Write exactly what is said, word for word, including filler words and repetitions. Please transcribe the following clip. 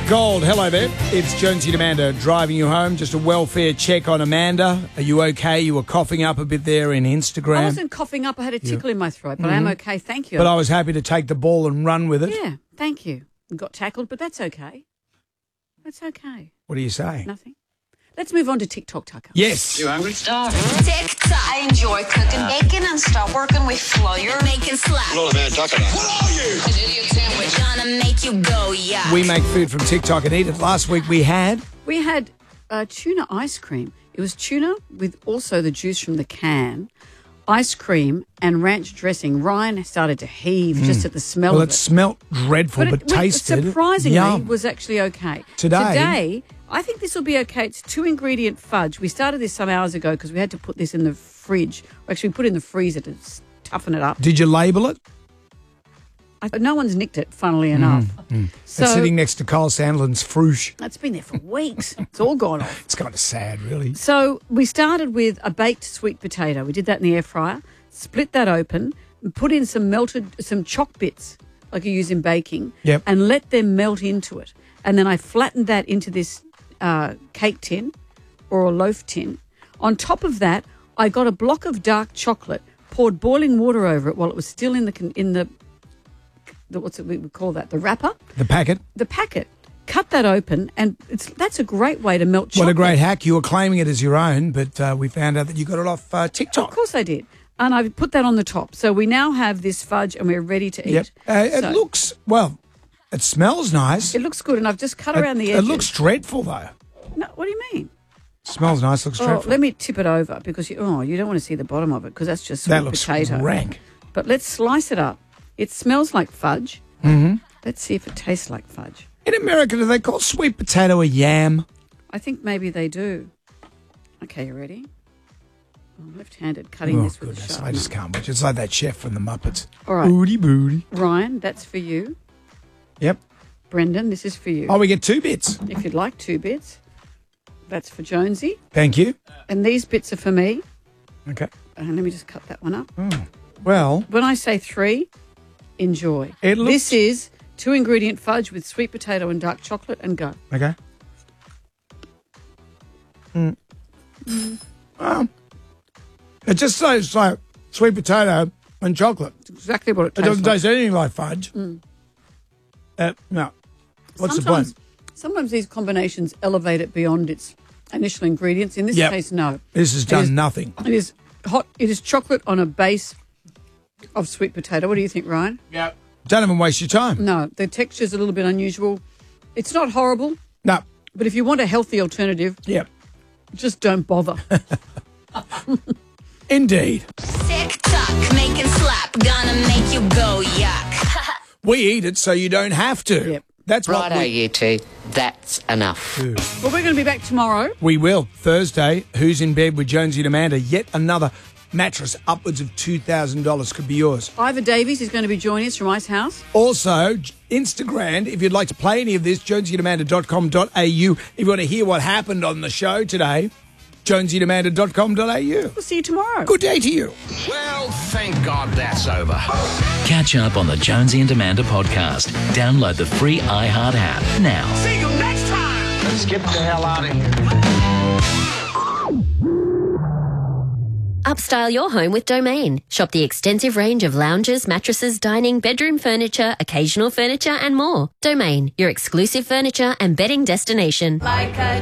Gold, hello there. It's Jonesy and Amanda driving you home. Just a welfare check on Amanda. Are you okay? You were coughing up a bit there in Instagram. I wasn't coughing up. I had a tickle yeah. in my throat, but mm-hmm. I am okay. Thank you. But I was happy to take the ball and run with it. Yeah, thank you. Got tackled, but that's okay. That's okay. What are you saying? Nothing. Let's move on to TikTok, Tucker. Yes. You hungry? Starving. TikTok. I enjoy cooking bacon and stop working with flour. Making slap. Hello, man. Tucker. What are you? An idiot sandwich. Gonna make you go, yeah. We make food from TikTok and eat it. Last week we had... We had uh, tuna ice cream. It was tuna with also the juice from the can, ice cream and ranch dressing. Ryan started to heave mm. just at the smell well, of it. Well, it smelt dreadful, but, but it tasted surprisingly yum. was actually okay. Today... Today... I think this will be okay. It's two-ingredient fudge. We started this some hours ago because we had to put this in the fridge. Actually, we put it in the freezer to toughen it up. Did you label it? I, no one's nicked it, funnily enough. Mm, mm. So, it's sitting next to Kyle Sandlin's Fruche. It's been there for weeks. It's all gone off. It's kind of sad, really. So we started with a baked sweet potato. We did that in the air fryer, split that open, and put in some melted, some choc bits like you use in baking, yep. and let them melt into it. And then I flattened that into this Uh, cake tin or a loaf tin. On top of that, I got a block of dark chocolate, poured boiling water over it while it was still in the in the, the what's it we would call that the wrapper, the packet, the packet. Cut that open, and it's that's a great way to melt chocolate. What a great hack! You were claiming it as your own, but uh, we found out that you got it off uh, TikTok. Of course, I did, and I put that on the top. So we now have this fudge, and we're ready to eat. Yep. Uh, it so, looks well. It smells nice. It looks good, and I've just cut it, around the edges. It looks dreadful, though. No, what do you mean? Smells nice, looks oh, dreadful. Let me tip it over because you, oh, you don't want to see the bottom of it because that's just sweet that looks potato. rank. But let's slice it up. It smells like fudge. Mm-hmm. Let's see if it tastes like fudge. In America, do they call sweet potato a yam? I think maybe they do. Okay, you ready? I'm left-handed cutting oh, this with goodness, a sharp I just knife. can't watch. It's like that chef from the Muppets. All right. Booty, booty. Ryan, that's for you. Yep. Brendan, this is for you. Oh, we get two bits. If you'd like two bits. That's for Jonesy. Thank you. And these bits are for me. Okay. And let me just cut that one up. Oh, well. When I say three, enjoy. It looks... This is two-ingredient fudge with sweet potato and dark chocolate, and go. Okay. Mm. Mm. Well, it just tastes like sweet potato and chocolate. That's exactly what it tastes It doesn't like. taste anything like fudge. Mm. Uh, no. What's sometimes, the point? Sometimes these combinations elevate it beyond its initial ingredients. In this yep. case, no. This has done it is, nothing. It is hot. It is chocolate on a base of sweet potato. What do you think, Ryan? Yeah. Don't even waste your time. No, the texture's a little bit unusual. It's not horrible. No. But if you want a healthy alternative, yep. just don't bother. Indeed. TikTok, making slap, gonna make you go yuck. We eat it so you don't have to. Yep. That's Righto, what we... you two. That's enough. do. Well, we're going to be back tomorrow. We will. Thursday, Who's in Bed with Jonesy and Amanda? Yet another mattress upwards of two thousand dollars could be yours. Ivor Davies is going to be joining us from Ice House. Also, Instagram, if you'd like to play any of this, jonesy and amanda dot com dot a u. If you want to hear what happened on the show today, jonesy and amanda dot com dot a u. We'll see you tomorrow. Good day to you. Well, thank God that's over. Catch up on the Jonesy and Amanda podcast. Download the free iHeart app now. See you next time. Let's get the hell out of here. Upstyle your home with Domain. Shop the extensive range of lounges, mattresses, dining, bedroom furniture, occasional furniture and more. Domain, your exclusive furniture and bedding destination. Like a